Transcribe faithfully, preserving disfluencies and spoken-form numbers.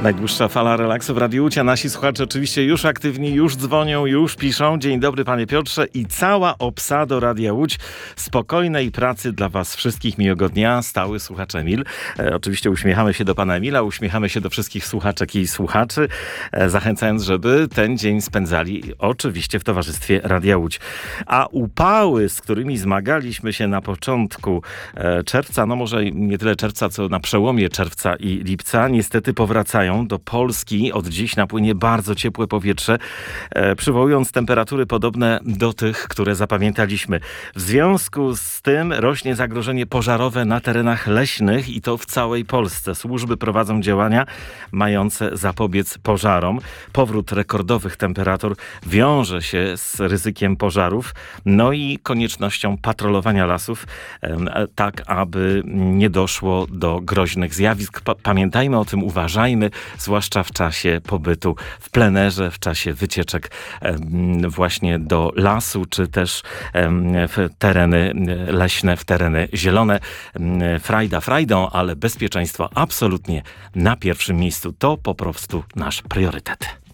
Najdłuższa fala relaksu w Radiu Łódź, a nasi słuchacze oczywiście już aktywni, już dzwonią, już piszą. Dzień dobry, panie Piotrze, i cała obsada Radia Łódź. Spokojnej pracy dla was wszystkich, miłego dnia. Stały słuchacz Emil. E, oczywiście uśmiechamy się do pana Emila, uśmiechamy się do wszystkich słuchaczek i słuchaczy, e, zachęcając, żeby ten dzień spędzali oczywiście w towarzystwie Radia Łódź. A upały, z którymi zmagaliśmy się na początku e, czerwca, no może nie tyle czerwca, co na przełomie czerwca i lipca, niestety powracają. Do Polski od dziś napłynie bardzo ciepłe powietrze, e, przywołując temperatury podobne do tych, które zapamiętaliśmy. W związku z tym rośnie zagrożenie pożarowe na terenach leśnych i to w całej Polsce. Służby prowadzą działania mające zapobiec pożarom. Powrót rekordowych temperatur wiąże się z ryzykiem pożarów, no i koniecznością patrolowania lasów, e, tak aby nie doszło do groźnych zjawisk. Pa- pamiętajmy o tym, uważajmy, zwłaszcza w czasie pobytu w plenerze, w czasie wycieczek właśnie do lasu, czy też w tereny leśne, w tereny zielone. Frajda frajdą, ale bezpieczeństwo absolutnie na pierwszym miejscu. To po prostu nasz priorytet.